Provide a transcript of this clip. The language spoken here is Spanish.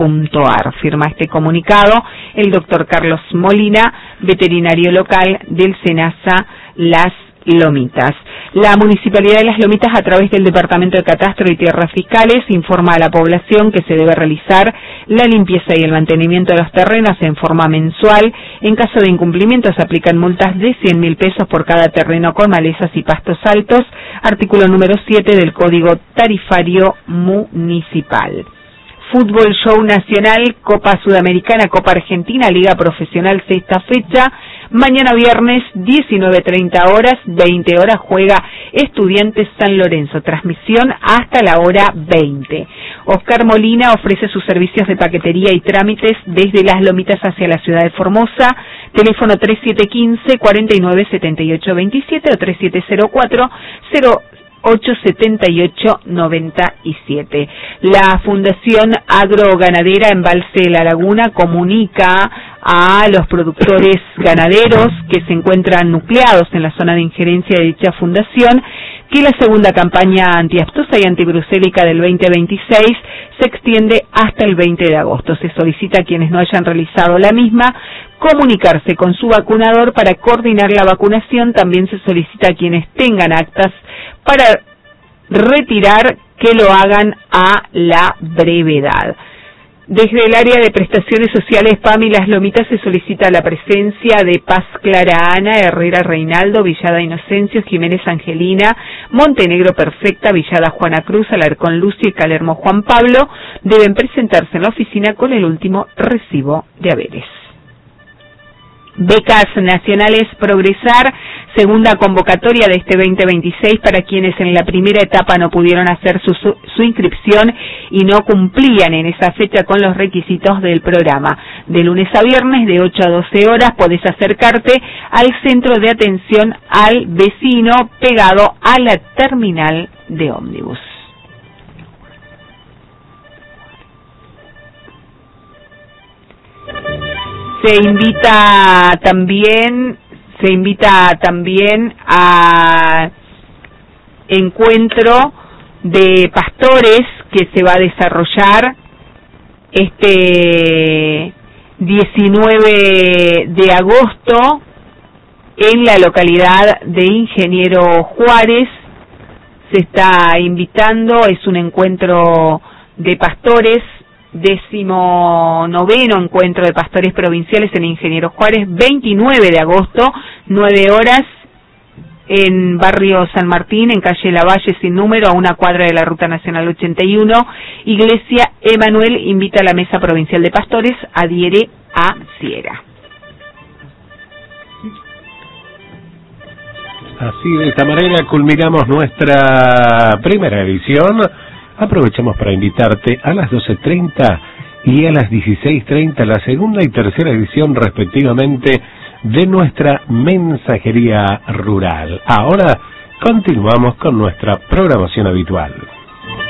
Firma este comunicado el doctor Carlos Molina, veterinario local del SENASA Las Lomitas. La Municipalidad de Las Lomitas, a través del Departamento de Catastro y Tierras Fiscales, informa a la población que se debe realizar la limpieza y el mantenimiento de los terrenos en forma mensual. En caso de incumplimiento se aplican multas de 100.000 pesos por cada terreno con malezas y pastos altos. Artículo número 7 del Código Tarifario Municipal. Fútbol Show Nacional, Copa Sudamericana, Copa Argentina, Liga Profesional, sexta fecha. Mañana viernes, 19:30 horas, 20 horas, juega Estudiantes San Lorenzo. Transmisión hasta la hora 20. Oscar Molina ofrece sus servicios de paquetería y trámites desde Las Lomitas hacia la ciudad de Formosa. Teléfono 3715-497827 o 3704-087897. La Fundación Agroganadera Embalse de la Laguna comunica a los productores ganaderos que se encuentran nucleados en la zona de injerencia de dicha fundación que la segunda campaña antiaftosa y antibrucélica del 2026 se extiende hasta el 20 de agosto. Se solicita a quienes no hayan realizado la misma comunicarse con su vacunador para coordinar la vacunación. También se solicita a quienes tengan actas para retirar que lo hagan a la brevedad. Desde el área de prestaciones sociales PAMI Las Lomitas se solicita la presencia de Paz Clara Ana, Herrera Reinaldo, Villada Inocencio, Jiménez Angelina, Montenegro Perfecta, Villada Juana Cruz, Alarcón Lucio y Calermo Juan Pablo. Deben presentarse en la oficina con el último recibo de haberes. Becas Nacionales Progresar, segunda convocatoria de este 2026 para quienes en la primera etapa no pudieron hacer su inscripción y no cumplían en esa fecha con los requisitos del programa. De lunes a viernes de 8 a 12 horas podés acercarte al centro de atención al vecino pegado a la terminal de ómnibus. Se invita también a encuentro de pastores que se va a desarrollar este 19 de agosto en la localidad de Ingeniero Juárez. Se está invitando, es un encuentro de pastores, 19º encuentro de pastores provinciales en Ingeniero Juárez, 29 de agosto, 9 horas, en barrio San Martín, en calle Lavalle sin número, a una cuadra de la Ruta Nacional 81. Iglesia Emanuel invita a la Mesa Provincial de Pastores, adhiere a Sierra. Así, de esta manera culminamos nuestra primera edición. Aprovechamos para invitarte a las 12:30 y a las 16:30 la segunda y tercera edición respectivamente de nuestra mensajería rural. Ahora continuamos con nuestra programación habitual.